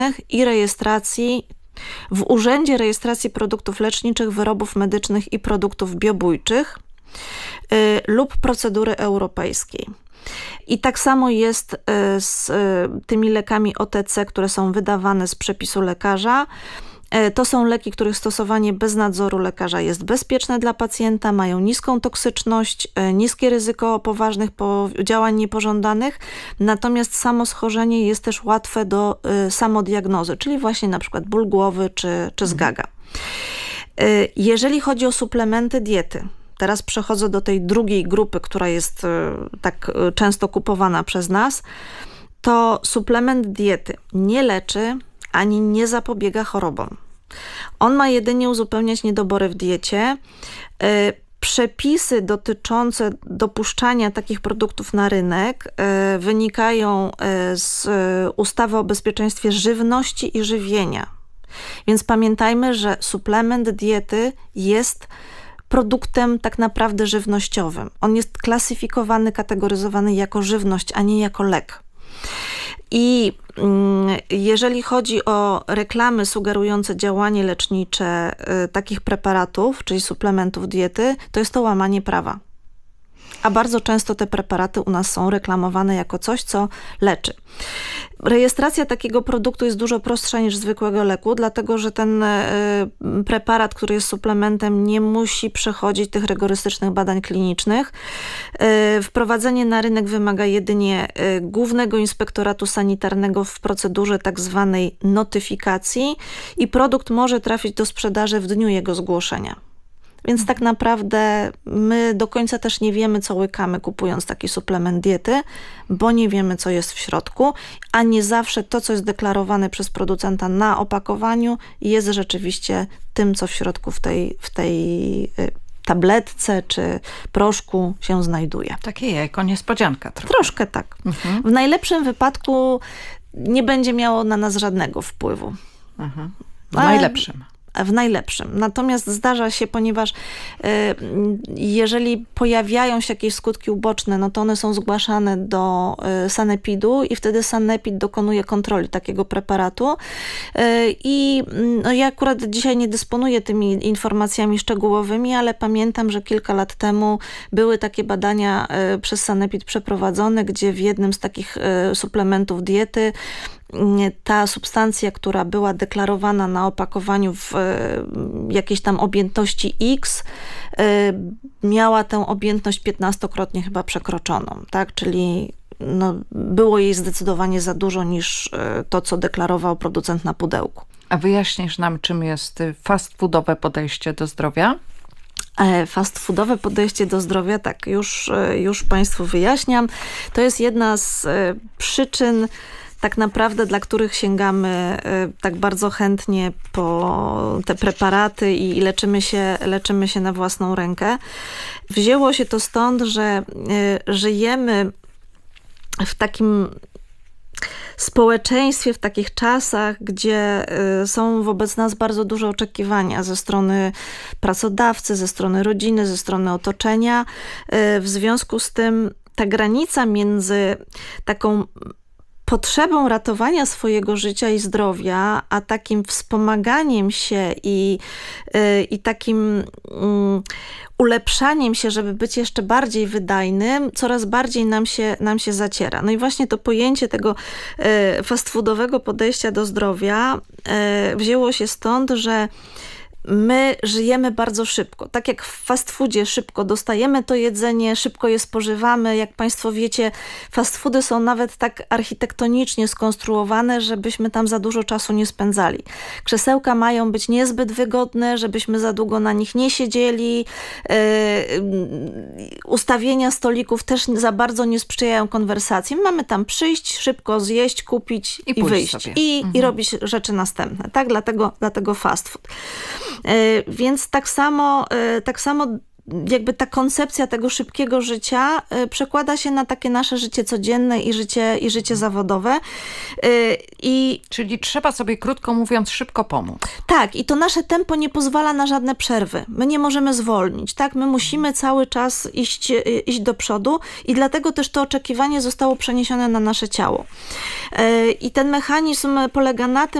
i rejestracji w Urzędzie Rejestracji Produktów Leczniczych, Wyrobów Medycznych i Produktów Biobójczych lub procedury europejskiej. I tak samo jest z tymi lekami OTC, które są wydawane z przepisu lekarza. To są leki, których stosowanie bez nadzoru lekarza jest bezpieczne dla pacjenta, mają niską toksyczność, niskie ryzyko poważnych działań niepożądanych, natomiast samo schorzenie jest też łatwe do samodiagnozy, czyli właśnie na przykład ból głowy czy zgaga. Jeżeli chodzi o suplementy diety, teraz przechodzę do tej drugiej grupy, która jest tak często kupowana przez nas, to suplement diety nie leczy ani nie zapobiega chorobom. On ma jedynie uzupełniać niedobory w diecie. Przepisy dotyczące dopuszczania takich produktów na rynek wynikają z ustawy o bezpieczeństwie żywności i żywienia. Więc pamiętajmy, że suplement diety jest produktem tak naprawdę żywnościowym. On jest klasyfikowany, kategoryzowany jako żywność, a nie jako lek. I jeżeli chodzi o reklamy sugerujące działanie lecznicze takich preparatów, czyli suplementów diety, to jest to łamanie prawa. A bardzo często te preparaty u nas są reklamowane jako coś, co leczy. Rejestracja takiego produktu jest dużo prostsza niż zwykłego leku, dlatego że ten preparat, który jest suplementem, nie musi przechodzić tych rygorystycznych badań klinicznych. Wprowadzenie na rynek wymaga jedynie Głównego Inspektoratu Sanitarnego w procedurze tak zwanej notyfikacji i produkt może trafić do sprzedaży w dniu jego zgłoszenia. Więc tak naprawdę my do końca też nie wiemy, co łykamy, kupując taki suplement diety, bo nie wiemy, co jest w środku, a nie zawsze to, co jest deklarowane przez producenta na opakowaniu, jest rzeczywiście tym, co w środku w tej tabletce czy proszku się znajduje. Takie jajko niespodzianka trochę. Troszkę tak. W najlepszym wypadku nie będzie miało na nas żadnego wpływu. W najlepszym. W najlepszym. Natomiast zdarza się, ponieważ jeżeli pojawiają się jakieś skutki uboczne, no to one są zgłaszane do sanepidu i wtedy sanepid dokonuje kontroli takiego preparatu. I no, ja akurat dzisiaj nie dysponuję tymi informacjami szczegółowymi, ale pamiętam, że kilka lat temu były takie badania przez sanepid przeprowadzone, gdzie w jednym z takich suplementów diety ta substancja, która była deklarowana na opakowaniu w jakiejś tam objętości X, miała tę objętność 15-krotnie chyba przekroczoną, tak? Czyli no, było jej zdecydowanie za dużo niż to, co deklarował producent na pudełku. A wyjaśnisz nam, czym jest fast foodowe podejście do zdrowia? Fast foodowe podejście do zdrowia, tak, już Państwu wyjaśniam. To jest jedna z przyczyn, tak naprawdę, dla których sięgamy tak bardzo chętnie po te preparaty i leczymy się na własną rękę. Wzięło się to stąd, że żyjemy w takim społeczeństwie, w takich czasach, gdzie są wobec nas bardzo duże oczekiwania ze strony pracodawcy, ze strony rodziny, ze strony otoczenia. W związku z tym ta granica między taką potrzebą ratowania swojego życia i zdrowia, a takim wspomaganiem się i takim ulepszaniem się, żeby być jeszcze bardziej wydajnym, coraz bardziej nam się zaciera. No i właśnie to pojęcie tego fast foodowego podejścia do zdrowia wzięło się stąd, że my żyjemy bardzo szybko. Tak jak w fast foodzie szybko dostajemy to jedzenie, szybko je spożywamy. Jak Państwo wiecie, fast foody są nawet tak architektonicznie skonstruowane, żebyśmy tam za dużo czasu nie spędzali. Krzesełka mają być niezbyt wygodne, żebyśmy za długo na nich nie siedzieli. Ustawienia stolików też za bardzo nie sprzyjają konwersacji. Mamy tam przyjść, szybko zjeść, kupić i wyjść. I robić rzeczy następne. Tak? Dlatego fast food. Więc tak samo jakby ta koncepcja tego szybkiego życia przekłada się na takie nasze życie codzienne i życie zawodowe. Czyli trzeba sobie, krótko mówiąc, szybko pomóc. Tak, i to nasze tempo nie pozwala na żadne przerwy. My nie możemy zwolnić, tak? My musimy cały czas iść do przodu i dlatego też to oczekiwanie zostało przeniesione na nasze ciało. I ten mechanizm polega na tym,